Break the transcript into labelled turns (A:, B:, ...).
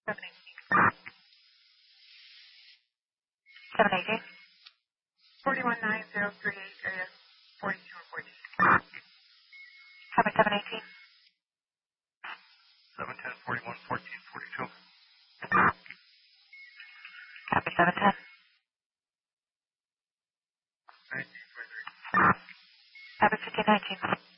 A: 718.
B: 419-038, area 42 and 14.
A: Copy 718.
C: 710, 41, 14, 42.
A: Copy 710.
C: 19, 23.
A: Copy 1519.